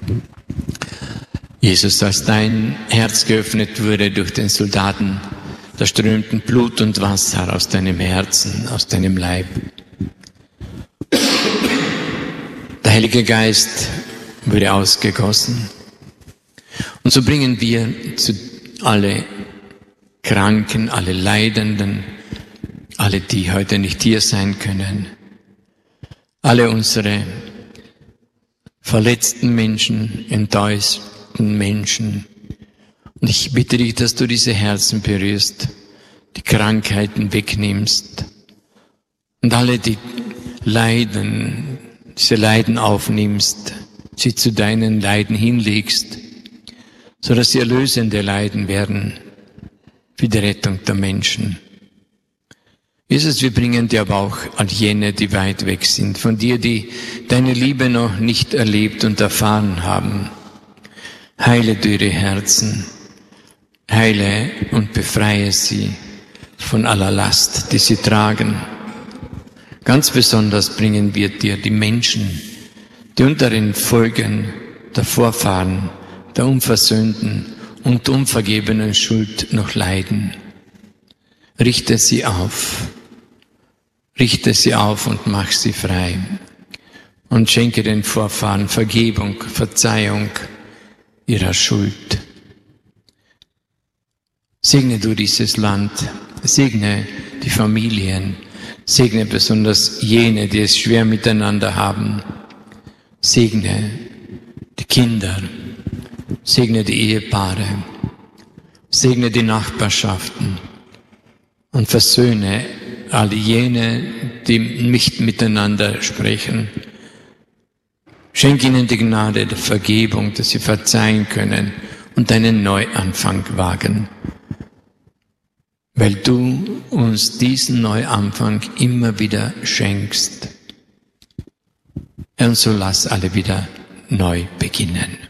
Jesus, als dein Herz geöffnet wurde durch den Soldaten, da strömten Blut und Wasser aus deinem Herzen, aus deinem Leib. Der Heilige Geist wurde ausgegossen. Und so bringen wir zu alle Kranken, alle Leidenden, alle, die heute nicht hier sein können, alle unsere verletzten Menschen, enttäuschten Menschen. Und ich bitte dich, dass du diese Herzen berührst, die Krankheiten wegnimmst und alle, die leiden, diese Leiden aufnimmst, sie zu deinen Leiden hinlegst, sodass sie erlösende Leiden werden für die Rettung der Menschen. Jesus, wir bringen dir aber auch all jene, die weit weg sind, von dir, die deine Liebe noch nicht erlebt und erfahren haben. Heile du ihre Herzen, heile und befreie sie von aller Last, die sie tragen. Ganz besonders bringen wir dir die Menschen, die unter den Folgen der Vorfahren, der unversöhnten und unvergebenen Schuld noch leiden. Richte sie auf und mach sie frei und schenke den Vorfahren Vergebung, Verzeihung ihrer Schuld. Segne du dieses Land, segne die Familien, segne besonders jene, die es schwer miteinander haben. Segne die Kinder, segne die Ehepaare, segne die Nachbarschaften und versöhne all jene, die nicht miteinander sprechen. Schenk ihnen die Gnade der Vergebung, dass sie verzeihen können und einen Neuanfang wagen. Weil du uns diesen Neuanfang immer wieder schenkst. Und so lass alle wieder neu beginnen.